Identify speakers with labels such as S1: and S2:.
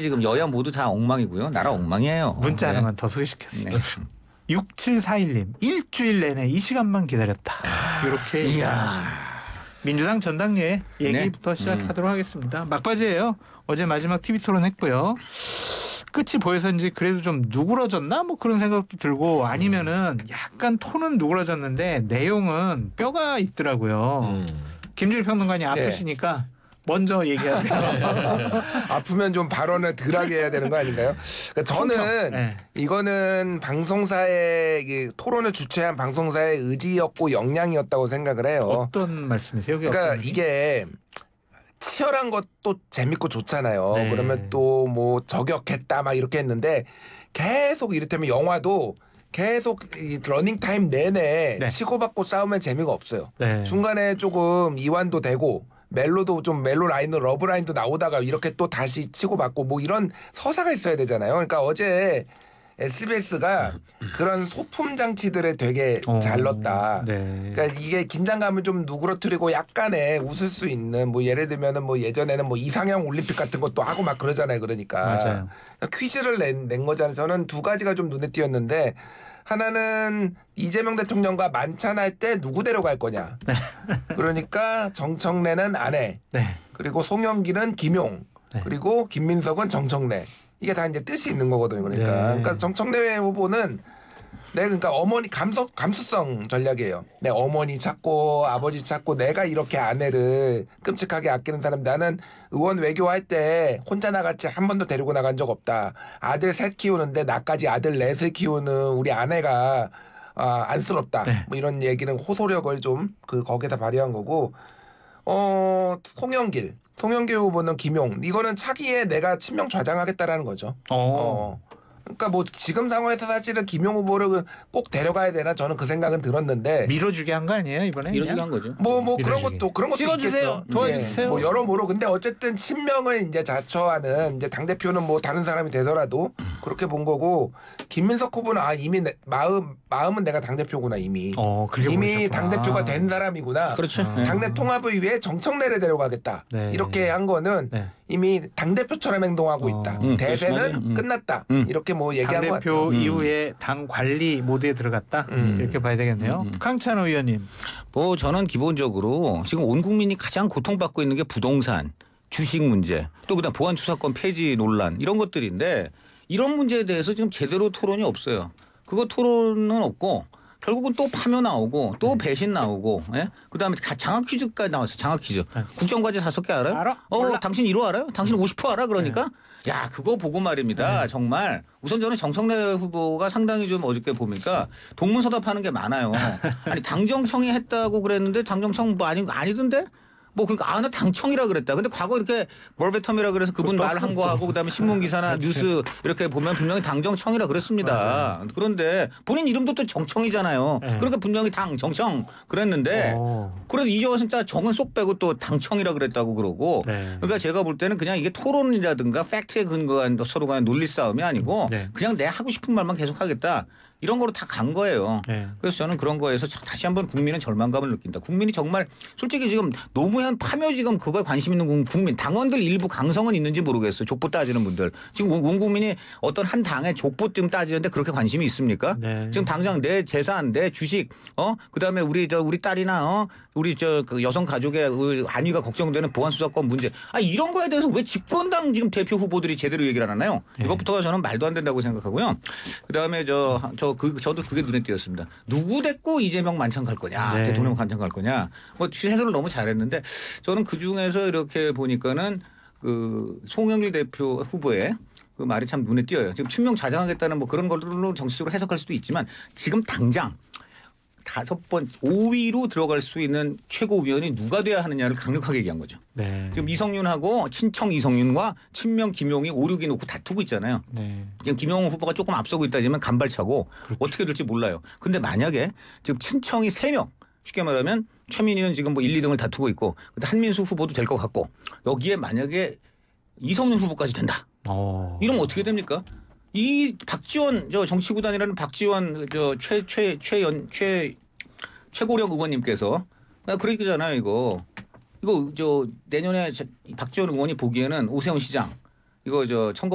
S1: 지금 여야 모두 다 엉망이고요. 나라 엉망이에요.
S2: 문자
S1: 네.
S2: 하나만 더 소개시켰습니다.
S1: 네.
S2: 6741님 일주일 내내 이 시간만 기다렸다. 이렇게
S1: 이야.
S2: 민주당 전당대 얘기부터 시작하도록 하겠습니다. 막바지예요. 어제 마지막 TV 토론했고요. 끝이 보여서인지 그래도 좀 누그러졌나 뭐 그런 생각도 들고 아니면은 약간 톤은 누그러졌는데 내용은 뼈가 있더라고요. 김준일 평론가님 아프시니까 먼저 얘기하세요.
S3: 아프면 좀 발언을 덜하게 해야 되는 거 아닌가요? 그러니까 저는
S2: 네.
S3: 이거는 방송사의 이게 토론을 주최한 방송사의 의지였고 역량이었다고 생각을 해요.
S2: 어떤 말씀이세요?
S3: 그러니까 이게 치열한 것도 재밌고 좋잖아요.
S2: 네.
S3: 그러면 또 뭐 저격했다 막 이렇게 했는데 계속 이를테면 영화도 계속 이 러닝 타임 내내
S2: 네.
S3: 치고받고 싸우면 재미가 없어요.
S2: 네.
S3: 중간에 조금 이완도 되고 멜로도 좀 멜로 라인도 러브 라인도 나오다가 이렇게 또 다시 치고받고 뭐 이런 서사가 있어야 되잖아요. 그러니까 어제 SBS가 그런 소품 장치들을 되게 잘 넣었다.
S2: 네.
S3: 그러니까 이게 긴장감을 좀 누그러뜨리고 약간의 웃을 수 있는 뭐 예를 들면은 뭐 예전에는 뭐 이상형 올림픽 같은 것도 하고 막 그러잖아요. 그러니까
S2: 맞아요.
S3: 퀴즈를 낸 거잖아요. 저는 두 가지가 좀 눈에 띄었는데 하나는 이재명 대통령과 만찬할 때 누구 데려갈 거냐. 그러니까 정청래는 아내,
S2: 네.
S3: 그리고 송영길은 김용,
S2: 네.
S3: 그리고 김민석은 정청래. 이게 다 이제 뜻이 있는 거거든요. 그러니까,
S2: 네.
S3: 그러니까 정청래 후보는 그러니까 어머니 감수성 전략이에요. 내 어머니 찾고 아버지 찾고 내가 이렇게 아내를 끔찍하게 아끼는 사람. 나는 의원 외교할 때 혼자 나갔지 한 번도 데리고 나간 적 없다. 아들 셋 키우는데 나까지 아들 넷을 키우는 우리 아내가 안쓰럽다.
S2: 네.
S3: 뭐 이런 얘기는 호소력을 좀 거기서 발휘한 거고. 송영길 후보는 김용. 이거는 차기에 내가 친명 좌장하겠다라는 거죠. 그러니까 뭐 지금 상황에서 사실은 김용 후보를 꼭 데려가야 되나 저는 그 생각은 들었는데
S2: 밀어주게 한 거 아니에요 이번에?
S1: 밀어주게 한 거죠.
S3: 뭐 그런
S2: 밀어주기.
S3: 것도
S2: 찍어주세요.
S3: 있겠죠.
S2: 도와주세요.
S3: 뭐 여러모로 근데 어쨌든 친명을 이제 자처하는 이제 당 대표는 뭐 다른 사람이 되더라도 그렇게 본 거고 김민석 후보는 이미 마음은 내가 당 대표구나 이미
S2: 그렇게
S3: 이미
S2: 보셨구나.
S3: 당 대표가 된 사람이구나.
S1: 그렇죠.
S3: 당내 통합을 위해 정청래를 데려가겠다.
S2: 네.
S3: 이렇게 한 거는
S2: 네.
S3: 이미 당 대표처럼 행동하고 있다. 대세는
S1: 그렇지, 맞아요.
S3: 끝났다. 이렇게 뭐 얘기한 것
S2: 당대표
S3: 같아요.
S2: 이후에 당 관리 모드에 들어갔다. 이렇게 봐야 되겠네요. 강찬호 의원님.
S1: 뭐 저는 기본적으로 지금 온 국민이 가장 고통받고 있는 게 부동산, 주식 문제, 또 그다음 보안수사권 폐지 논란 이런 것들인데 이런 문제에 대해서 지금 제대로 토론이 없어요. 그거 토론은 없고 결국은 또 파묘 나오고 또 배신 나오고, 예? 그다음에 장학 퀴즈까지 나왔어요. 장학 퀴즈. 국정과제 5개 알아요?
S2: 알아? 몰라.
S1: 당신 1호 알아요? 당신 50% 알아? 그러니까 야 그거 보고 말입니다. 정말 우선 저는 정청래 후보가 상당히 좀 어저께 보니까 동문서답하는 게 많아요. 아니 당정청이 했다고 그랬는데 당정청 뭐 아니던데? 뭐 그러니까 나 당청이라 그랬다. 근데 과거 이렇게 벌베텀이라 그래서 그분 말 한 거 하고 그다음에 신문 기사나 뉴스 이렇게 보면 분명히 당정청이라 그랬습니다.
S2: 맞아요.
S1: 그런데 본인 이름도 또 정청이잖아요.
S2: 네.
S1: 그러니까 분명히 당정청 그랬는데 그래도 이제 진짜 정은 쏙 빼고 또 당청이라 그랬다고 그러고
S2: 네.
S1: 그러니까 제가 볼 때는 그냥 이게 토론이라든가 팩트에 근거한 서로 간의 논리 싸움이 아니고
S2: 네.
S1: 그냥 내 하고 싶은 말만 계속 하겠다. 이런 거로 다 간 거예요.
S2: 네.
S1: 그래서 저는 그런 거에서 다시 한번 국민은 절망감을 느낀다. 국민이 정말 솔직히 지금 노무현 파묘 지금 그거에 관심 있는 국민 당원들 일부 강성은 있는지 모르겠어요. 족보 따지는 분들. 지금 온 국민이 어떤 한 당의 족보 좀 따지는데 그렇게 관심이 있습니까?
S2: 네.
S1: 지금 당장 내 재산, 내 주식, 그다음에 우리 딸이나 우리 그 여성 가족의 안위가 걱정되는 보안수사권 문제. 이런 거에 대해서 왜 집권당 지금 대표 후보들이 제대로 얘기를 안 하나요? 이것부터가 저는 말도 안 된다고 생각하고요. 그다음에 저도 그게 눈에 띄었습니다. 누구 됐고 이재명 만찬 갈 거냐,
S2: 네.
S1: 대통령 만찬 갈 거냐. 뭐 해설을 너무 잘했는데 저는 그 중에서 이렇게 보니까는 그 송영길 대표 후보의 그 말이 참 눈에 띄어요. 지금 친명 자장하겠다는 뭐 그런 걸로 정치적으로 해석할 수도 있지만 지금 당장 5위로 들어갈 수 있는 최고위원이 누가 돼야 하느냐를 강력하게 얘기한 거죠.
S2: 네.
S1: 지금 이성윤하고 친청 이성윤과 친명 김용이 5, 6위 놓고 다투고 있잖아요.
S2: 네.
S1: 지금 김용호 후보가 조금 앞서고 있다지만 간발차고 어떻게 될지 몰라요. 근데 만약에 지금 친청이 3명 쉽게 말하면 최민희는 지금 뭐 1, 2등을 다투고 있고 한민수 후보도 될 것 같고 여기에 만약에 이성윤 후보까지 된다. 이러면 어떻게 됩니까? 이 박지원 정치구단이라는 박지원 최고령 의원님께서 그러잖아요. 이거 내년에 박지원 의원이 보기에는 오세훈 시장 이거